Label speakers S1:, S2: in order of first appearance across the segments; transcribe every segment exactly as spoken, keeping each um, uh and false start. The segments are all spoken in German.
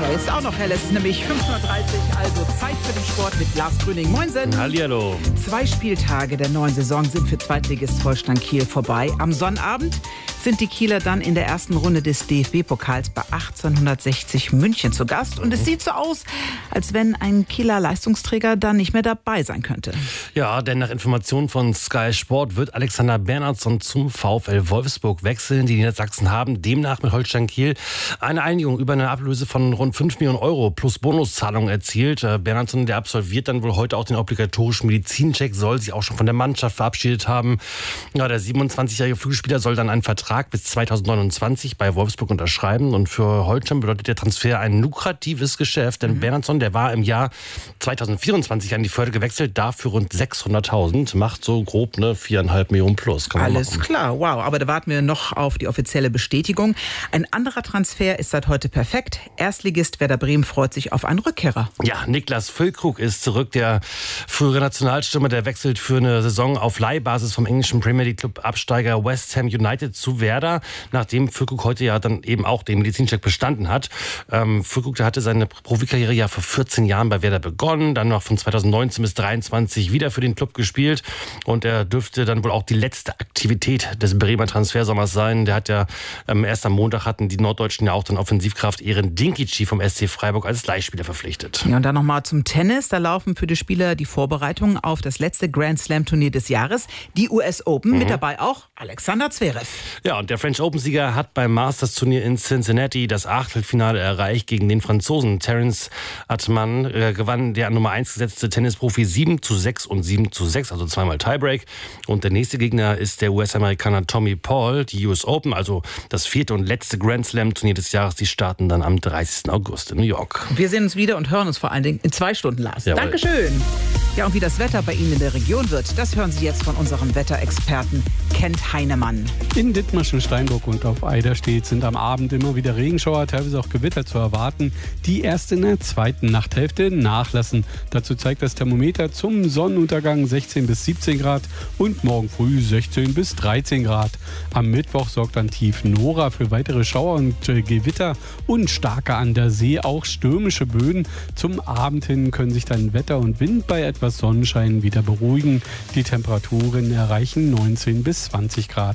S1: ist auch noch hell. Es ist nämlich fünf Uhr dreißig, also Zeit für den Sport mit Lars Grüning. Moinsen.
S2: Hallihallo.
S1: Zwei Spieltage der neuen Saison sind für Zweitligist Holstein Kiel vorbei. Am Sonnabend sind die Kieler dann in der ersten Runde des D F B-Pokals bei achtzehnhundertsechzig München zu Gast. Und es sieht so aus, als wenn ein Kieler Leistungsträger dann nicht mehr dabei sein könnte.
S2: Ja, denn nach Informationen von Sky Sport wird Alexander Bernhardsson zum VfL Wolfsburg wechseln. Die Niedersachsen haben demnach mit Holstein Kiel eine Einigung über eine Ablöse von rund fünf Millionen Euro plus Bonuszahlungen erzielt. Bernhardsson, der absolviert dann wohl heute auch den obligatorischen Medizincheck, soll sich auch schon von der Mannschaft verabschiedet haben. Ja, der siebenundzwanzigjährige Flügelspieler soll dann einen Vertrag bis zweitausendneunundzwanzig bei Wolfsburg unterschreiben. Und für Holstein bedeutet der Transfer ein lukratives Geschäft. Denn mhm. Bernhardsson, der war im Jahr zweitausendvierundzwanzig an die Förde gewechselt, dafür rund sechshunderttausend. Macht so grob ne viereinhalb Millionen plus. Kann man
S1: Alles
S2: machen.
S1: Klar, wow. Aber da warten wir noch auf die offizielle Bestätigung. Ein anderer Transfer ist seit heute perfekt. Erstligist Werder Bremen freut sich auf einen Rückkehrer.
S2: Ja, Niklas Füllkrug ist zurück. Der frühere Nationalstürmer, der wechselt für eine Saison auf Leihbasis vom englischen Premier League Club Absteiger West Ham United zu Werder, nachdem Füllkrug heute ja dann eben auch den Medizincheck bestanden hat. Ähm, Füllkrug, der hatte seine Profikarriere ja vor vierzehn Jahren bei Werder begonnen, dann noch von zweitausendneunzehn bis dreiundzwanzig wieder für den Club gespielt und er dürfte dann wohl auch die letzte Aktivität des Bremer Transfersommers sein. Der hat ja ähm, erst am Montag hatten die Norddeutschen ja auch dann Offensivkraft Eren Dinkici vom S C Freiburg als Leihspieler verpflichtet.
S1: Ja, und dann nochmal zum Tennis. Da laufen für die Spieler die Vorbereitungen auf das letzte Grand Slam Turnier des Jahres, die U S Open, mhm. mit dabei auch Alexander Zverev.
S2: Ja, und der French Open-Sieger hat beim Masters-Turnier in Cincinnati das Achtelfinale erreicht gegen den Franzosen. Terence Atman äh, gewann der an Nummer eins gesetzte Tennisprofi sieben zu sechs und sieben zu sechs, also zweimal Tiebreak. Und der nächste Gegner ist der U S-Amerikaner Tommy Paul. Die U S Open, also das vierte und letzte Grand Slam-Turnier des Jahres, die starten dann am dreißigsten August in New York.
S1: Wir sehen uns wieder und hören uns vor allen Dingen in zwei Stunden, Lars. Jawohl. Dankeschön. Ja, und wie das Wetter bei Ihnen in der Region wird, das hören Sie jetzt von unserem Wetterexperten Kent Heinemann.
S3: In Dithmarschen, Steinburg und auf Eiderstedt sind am Abend immer wieder Regenschauer, teilweise auch Gewitter zu erwarten, die erst in der zweiten Nachthälfte nachlassen. Dazu zeigt das Thermometer zum Sonnenuntergang sechzehn bis siebzehn Grad und morgen früh sechzehn bis dreizehn Grad. Am Mittwoch sorgt dann tief Nora für weitere Schauer und äh, Gewitter und starke an der See, auch stürmische Böen. Zum Abend hin können sich dann Wetter und Wind bei etwas Sonnenschein wieder beruhigen. Die Temperaturen erreichen neunzehn bis zwanzig Grad.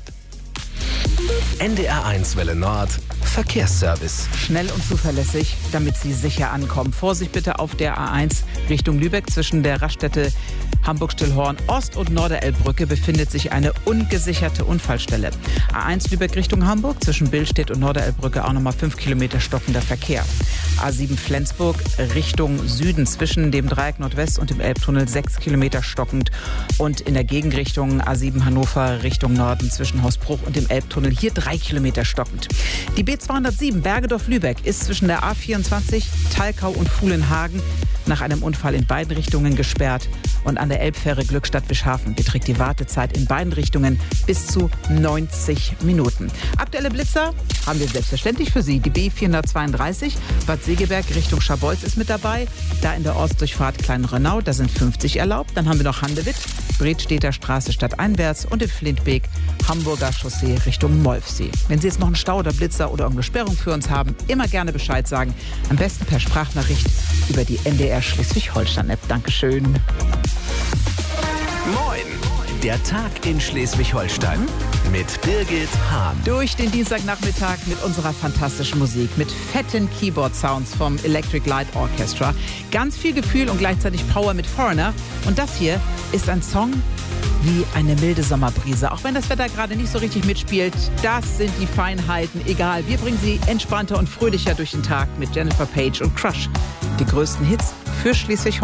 S4: N D R eins Welle Nord, Verkehrsservice.
S1: Schnell und zuverlässig, damit Sie sicher ankommen. Vorsicht bitte auf der A eins Richtung Lübeck. Zwischen der Raststätte Hamburg-Stillhorn Ost- und Norderelbbrücke befindet sich eine ungesicherte Unfallstelle. A eins Lübeck Richtung Hamburg, zwischen Billstedt und Norderelbbrücke auch nochmal fünf Kilometer stockender Verkehr. A sieben Flensburg Richtung Süden, zwischen dem Dreieck Nordwest und dem Elbtunnel sechs Kilometer stockend. Und in der Gegenrichtung A sieben Hannover Richtung Norden, zwischen Hausbruch und dem Elbtunnel hier drei Kilometer stockend. Die B zweihundertsieben Bergedorf-Lübeck ist zwischen der A vierundzwanzig Thalkau und Fuhlenhagen nach einem Unfall in beiden Richtungen gesperrt. Und an der Elbfähre Glückstadt-Wischhafen beträgt die Wartezeit in beiden Richtungen bis zu neunzig Minuten. Aktuelle Blitzer haben wir selbstverständlich für Sie. Die B vierhundertzweiunddreißig Bad Segeberg Richtung Scharbeutz ist mit dabei. Da in der Ortsdurchfahrt Kleinrönau, da sind fünfzig erlaubt. Dann haben wir noch Handewitt, Bredstedter Straße stadteinwärts und in Flintbeek Hamburger Chaussee Richtung Molfsee. Wenn Sie jetzt noch einen Stau oder Blitzer oder irgendeine Sperrung für uns haben, immer gerne Bescheid sagen. Am besten per Sprachnachricht über die N D R Schleswig-Holstein-App. Dankeschön.
S4: Moin! Der Tag in Schleswig-Holstein mit Birgit Hahn.
S1: Durch den Dienstagnachmittag mit unserer fantastischen Musik, mit fetten Keyboard-Sounds vom Electric Light Orchestra. Ganz viel Gefühl und gleichzeitig Power mit Foreigner. Und das hier ist ein Song wie eine milde Sommerbrise. Auch wenn das Wetter gerade nicht so richtig mitspielt, das sind die Feinheiten. Egal, wir bringen Sie entspannter und fröhlicher durch den Tag mit Jennifer Page und Crush. Die größten Hits für Schleswig-Holstein.